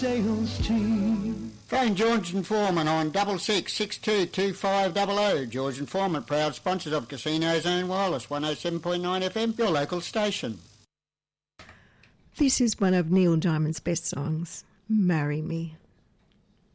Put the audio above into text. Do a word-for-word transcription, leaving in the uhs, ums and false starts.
Sales team. Phone George and Foreman on double six six two two five double oh. George and Foreman, proud sponsors of Casino Zone Wireless, one oh seven point nine F M, your local station. This is one of Neil Diamond's best songs, Marry Me.